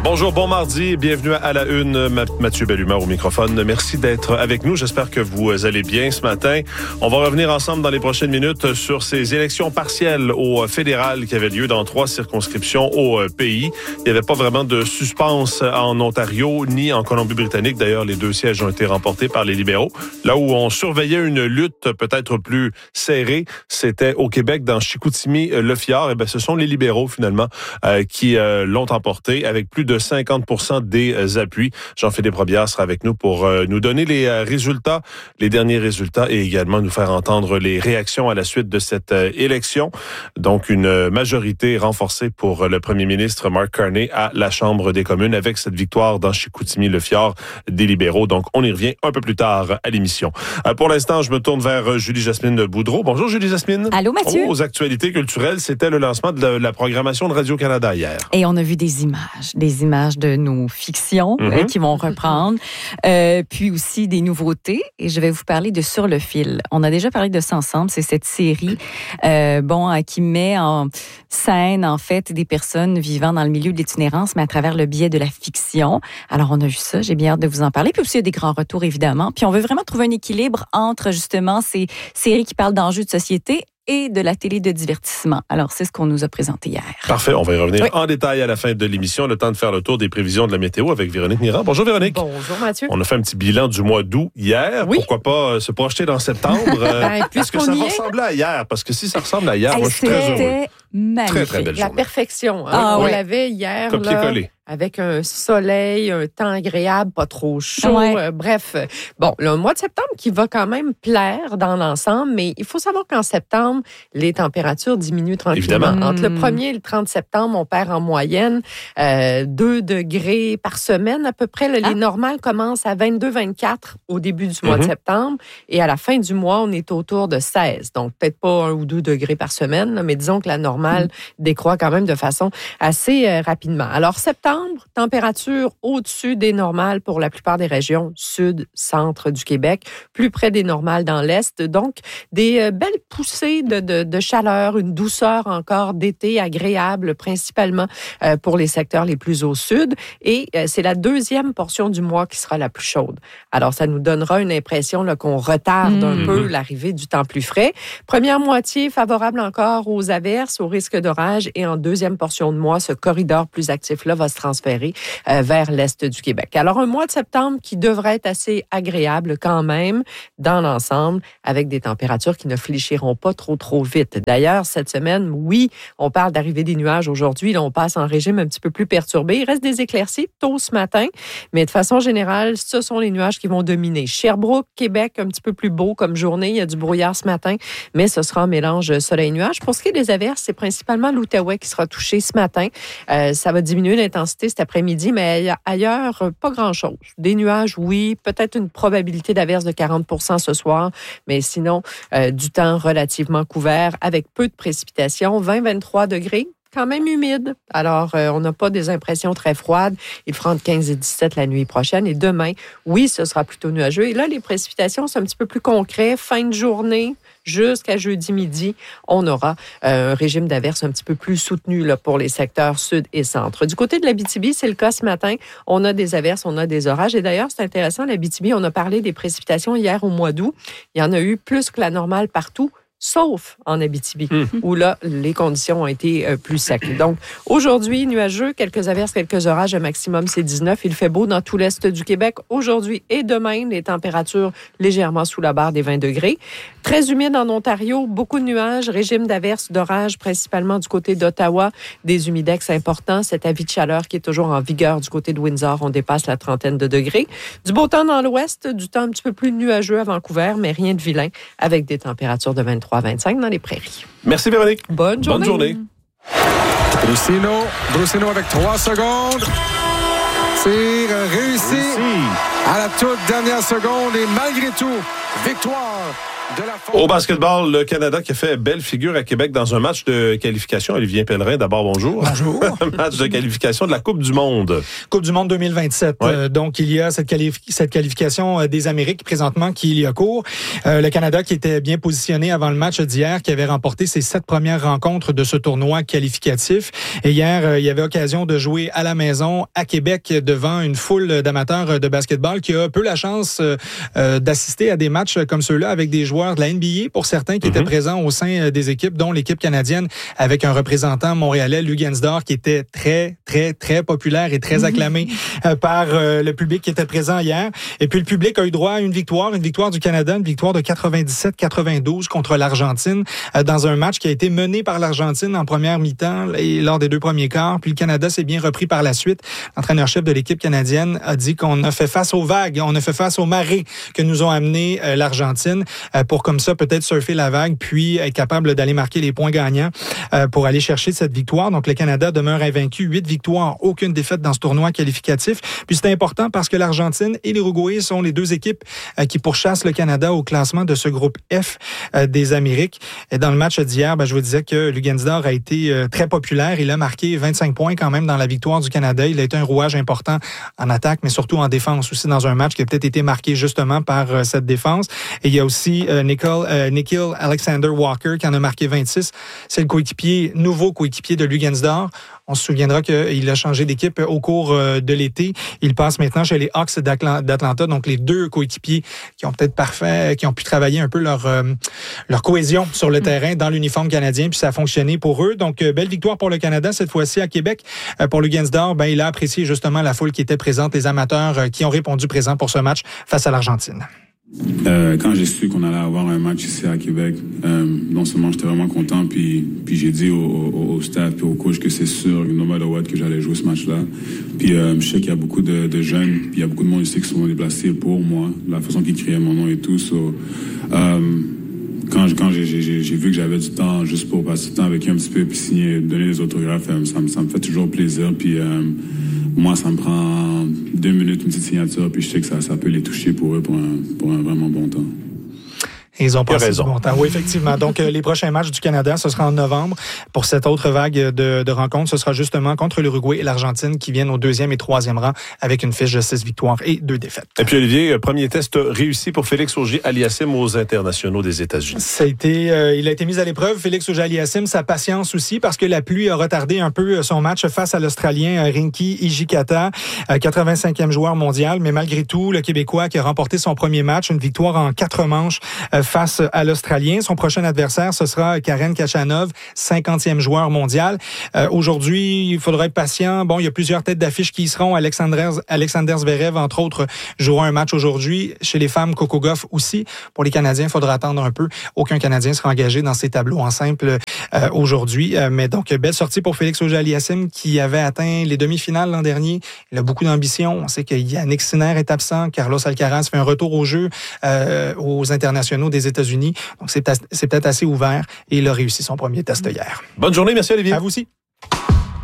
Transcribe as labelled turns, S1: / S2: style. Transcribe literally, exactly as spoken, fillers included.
S1: Bonjour, bon mardi, bienvenue à la une. Mathieu Bellumeur au microphone. Merci d'être avec nous. J'espère que vous allez bien ce matin. On va revenir ensemble dans les prochaines minutes sur ces élections partielles au fédéral qui avaient lieu dans trois circonscriptions au pays. Il n'y avait pas vraiment de suspense en Ontario ni en Colombie-Britannique. D'ailleurs, les deux sièges ont été remportés par les libéraux. Là où on surveillait une lutte peut-être plus serrée, c'était au Québec, dans Chicoutimi-Le Fjord. Et bien, ce sont les libéraux, finalement, euh, qui euh, l'ont emporté avec plus de cinquante pour cent des appuis. Jean-Philippe Robillard sera avec nous pour euh, nous donner les euh, résultats, les derniers résultats et également nous faire entendre les réactions à la suite de cette euh, élection. Donc, une majorité renforcée pour le premier ministre Mark Carney à la Chambre des communes avec cette victoire dans Chicoutimi-Le Fjord des libéraux. Donc, on y revient un peu plus tard à l'émission. Euh, pour l'instant, je me tourne vers Julie-Jasmine Boudreau. Bonjour, Julie-Jasmine.
S2: Allô, Mathieu.
S1: Oh, aux actualités culturelles, c'était le lancement de la, la programmation de Radio-Canada hier.
S2: Et on a vu des images, des images de nos fictions mm-hmm. euh, qui vont reprendre, euh, puis aussi des nouveautés. Et je vais vous parler de Sur le fil. On a déjà parlé de ça ensemble. C'est cette série, euh, bon, euh, qui met en scène, en fait, des personnes vivant dans le milieu de l'itinérance, mais à travers le biais de la fiction. Alors, on a vu ça. J'ai bien hâte de vous en parler. Puis aussi, il y a des grands retours, évidemment. Puis on veut vraiment trouver un équilibre entre, justement, ces séries qui parlent d'enjeux de société et de la télé de divertissement. Alors, c'est ce qu'on nous a présenté hier.
S1: Parfait. On va y revenir
S2: oui.
S1: en détail à la fin de l'émission. Le temps de faire le tour des prévisions de la météo avec Véronique Mirand. Bonjour, Véronique.
S3: Bonjour, Mathieu.
S1: On a fait un petit bilan du mois d'août hier.
S3: Oui.
S1: Pourquoi pas euh, se projeter dans septembre? Euh, ben, est-ce que ça va ressembler à hier? Parce que si ça ressemble à hier,
S2: hey,
S1: moi, je suis très heureux.
S2: Magnifique.
S1: Très, très belle
S3: La
S1: journée.
S3: perfection. Hein?
S2: Ah,
S3: on
S2: ouais.
S3: l'avait hier.
S1: Copier-coller.
S3: Avec un soleil, un temps agréable, pas trop chaud.
S2: Ouais.
S3: Euh, bref, bon, le mois de septembre qui va quand même plaire dans l'ensemble, mais il faut savoir qu'en septembre, les températures diminuent tranquillement.
S1: Évidemment.
S3: Entre le premier et le trente septembre, on perd en moyenne euh, deux degrés par semaine à peu près. Là, ah. Les normales commencent à vingt-deux vingt-quatre au début du mois mm-hmm. de septembre et à la fin du mois, on est autour de seize. Donc, peut-être pas un ou deux degrés par semaine, là, mais disons que la normale mm. décroît quand même de façon assez euh, rapidement. Alors, septembre, température au-dessus des normales pour la plupart des régions sud, centre du Québec, plus près des normales dans l'est. Donc, des euh, belles poussées de, de, de chaleur, une douceur encore d'été agréable, principalement euh, pour les secteurs les plus au sud. Et euh, c'est la deuxième portion du mois qui sera la plus chaude. Alors, ça nous donnera une impression là, qu'on retarde mmh. un peu l'arrivée du temps plus frais. Première moitié favorable encore aux averses, au risque d'orage. Et en deuxième portion de mois, ce corridor plus actif-là va se transférer euh, vers l'est du Québec. Alors, un mois de septembre qui devrait être assez agréable quand même dans l'ensemble, avec des températures qui ne fléchiront pas trop, trop vite. D'ailleurs, cette semaine, oui, on parle d'arrivée des nuages aujourd'hui. Là, on passe en régime un petit peu plus perturbé. Il reste des éclaircies tôt ce matin, mais de façon générale, ce sont les nuages qui vont dominer. Sherbrooke, Québec, un petit peu plus beau comme journée. Il y a du brouillard ce matin, mais ce sera un mélange soleil-nuage. Pour ce qui est des averses, c'est principalement l'Outaouais qui sera touché ce matin. Euh, ça va diminuer l'intensité cet après-midi, mais ailleurs, pas grand-chose. Des nuages, oui, peut-être une probabilité d'averse de quarante pour cent ce soir, mais sinon, euh, du temps relativement couvert avec peu de précipitations, vingt à vingt-trois degrés. Quand même humide. Alors, euh, on n'a pas des impressions très froides. Il fera entre quinze et dix-sept la nuit prochaine. Et demain, oui, ce sera plutôt nuageux. Et là, les précipitations, c'est un petit peu plus concret. Fin de journée, jusqu'à jeudi midi, on aura euh, un régime d'averse un petit peu plus soutenu là, pour les secteurs sud et centre. Du côté de l'Abitibi, c'est le cas ce matin. On a des averses, on a des orages. Et d'ailleurs, c'est intéressant, l'Abitibi, on a parlé des précipitations hier au mois d'août. Il y en a eu plus que la normale partout, sauf en Abitibi, mmh. où là, les conditions ont été euh, plus secs. Donc, aujourd'hui, nuageux, quelques averses, quelques orages, un maximum, c'est dix-neuf. Il fait beau dans tout l'est du Québec. Aujourd'hui et demain, les températures légèrement sous la barre des vingt degrés. Très humide en Ontario, beaucoup de nuages, régime d'averses, d'orages, principalement du côté d'Ottawa, des humidex importants, cet avis de chaleur qui est toujours en vigueur du côté de Windsor, on dépasse la trentaine de degrés. Du beau temps dans l'ouest, du temps un petit peu plus nuageux à Vancouver, mais rien de vilain, avec des températures de vingt-trois à vingt-cinq dans les prairies.
S1: Merci Véronique.
S3: Bonne journée.
S1: Bonne journée.
S4: Brussino, Brussino avec trois secondes. Tir réussi. réussi à la toute dernière seconde et malgré tout, victoire de la faute.
S1: Au basketball, le Canada qui a fait belle figure à Québec dans un match de qualification. Olivier Pellerin, d'abord, bonjour.
S5: Bonjour.
S1: Un match de qualification de la Coupe du Monde.
S5: Coupe du Monde deux mille vingt-sept.
S1: Ouais.
S5: Euh, donc, il y a cette, qualif- cette qualification euh, des Amériques présentement qui y a cours. Euh, le Canada qui était bien positionné avant le match d'hier, qui avait remporté ses sept premières rencontres de ce tournoi qualificatif. Et hier, euh, il y avait occasion de jouer à la maison, à Québec, devant une foule d'amateurs de basketball qui a peu la chance euh, euh, d'assister à des matchs comme ceux-là avec des joueurs de la N B A, pour certains qui mm-hmm. étaient présents au sein des équipes, dont l'équipe canadienne avec un représentant montréalais, Lugansdor, qui était très, très, très populaire et très acclamé euh, par euh, le public qui était présent hier. Et puis le public a eu droit à une victoire, une victoire du Canada, une victoire de quatre-vingt-dix-sept quatre-vingt-douze contre l'Argentine, euh, dans un match qui a été mené par l'Argentine en première mi-temps et lors des deux premiers quarts. Puis le Canada s'est bien repris par la suite. L'entraîneur-chef de l'équipe canadienne a dit qu'on a fait face aux vagues, on a fait face aux marées que nous ont amené euh, l'Argentine euh, pour comme ça peut-être surfer la vague puis être capable d'aller marquer les points gagnants euh, pour aller chercher cette victoire. Donc le Canada demeure invaincu, huit victoires, aucune défaite dans ce tournoi qualificatif. Puis c'est important parce que l'Argentine et l'Uruguay sont les deux équipes euh, qui pourchassent le Canada au classement de ce groupe F euh, des Amériques. Et dans le match d'hier, ben, je vous disais que Lugansdor a été euh, très populaire. Il a marqué vingt-cinq points quand même dans la victoire du Canada. Il a été un rouage important en attaque, mais surtout en défense aussi dans un match qui a peut-être été marqué justement par euh, cette défense. Et il y a aussi euh, Nicole, euh, Nikhil Alexander Walker qui en a marqué vingt-six. C'est le coéquipier, nouveau coéquipier de Lugansdor. On se souviendra qu'il a changé d'équipe au cours de l'été. Il passe maintenant chez les Hawks d'Atlanta. Donc, les deux coéquipiers qui ont peut-être parfait, qui ont pu travailler un peu leur, euh, leur cohésion sur le terrain dans l'uniforme canadien. Puis ça a fonctionné pour eux. Donc, belle victoire pour le Canada, cette fois-ci à Québec. Pour Lugansdor, ben, il a apprécié justement la foule qui était présente, les amateurs qui ont répondu présents pour ce match face à l'Argentine.
S6: Euh, quand j'ai su qu'on allait avoir un match ici à Québec, euh, non seulement j'étais vraiment content, puis puis j'ai dit au, au, au staff puis au coach que c'est sûr, no matter what, que j'allais jouer ce match-là. Puis euh, je sais qu'il y a beaucoup de, de jeunes, puis il y a beaucoup de monde ici qui sont déplacés pour moi, la façon qu'ils criaient mon nom et tout. So, euh, quand quand j'ai, j'ai, j'ai vu que j'avais du temps juste pour passer du temps avec eux un petit peu, puis signer, donner des autographes, euh, ça, me, ça me fait toujours plaisir. Puis euh, moi, ça me prend deux minutes, une petite signature, puis je sais que ça, ça peut les toucher pour eux pour un, pour un vraiment bon temps.
S5: Et ils ont passé du bon temps. Oui, effectivement. Donc, euh, les prochains matchs du Canada, ce sera en novembre. Pour cette autre vague de, de rencontres, ce sera justement contre l'Uruguay et l'Argentine qui viennent au deuxième et troisième rang avec une fiche de six victoires et deux défaites.
S1: Et puis, Olivier, premier test réussi pour Félix Auger-Aliassime aux internationaux des États-Unis.
S5: Ça a été, euh, il a été mis à l'épreuve, Félix Auger-Aliassime, sa patience aussi, parce que la pluie a retardé un peu son match face à l'Australien Rinky Hijikata, quatre-vingt-cinquième joueur mondial. Mais malgré tout, le Québécois qui a remporté son premier match, une victoire en quatre manches, euh, face à l'Australien. Son prochain adversaire, ce sera Karen Khachanov, cinquantième joueur mondial. Euh, aujourd'hui, il faudra être patient. Bon, il y a plusieurs têtes d'affiche qui y seront. Alexander, Alexander Zverev, entre autres, jouera un match aujourd'hui. Chez les femmes, Coco Gauff aussi. Pour les Canadiens, il faudra attendre un peu. Aucun Canadien sera engagé dans ces tableaux en simple euh, aujourd'hui. Euh, mais donc, belle sortie pour Félix Auger-Aliassime qui avait atteint les demi-finales l'an dernier. Il a beaucoup d'ambition. On sait que Yannick Sinner est absent. Carlos Alcaraz fait un retour au jeu euh, aux internationaux des États-Unis. Donc, c'est, c'est peut-être assez ouvert et il a réussi son premier test hier.
S1: Bonne journée, merci Olivier.
S5: À vous aussi.